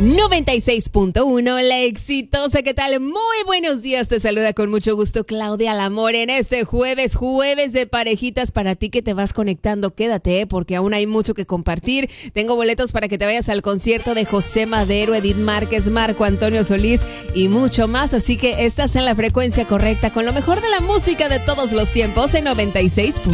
96.1, la exitosa, ¿qué tal? Muy buenos días, te saluda con mucho gusto Claudia Lamor en este jueves de parejitas para ti que te vas conectando. Quédate, porque aún hay mucho que compartir. Tengo boletos para que te vayas al concierto de José Madero, Edith Márquez, Marco Antonio Solís y mucho más, así que estás en la frecuencia correcta con lo mejor de la música de todos los tiempos en 96.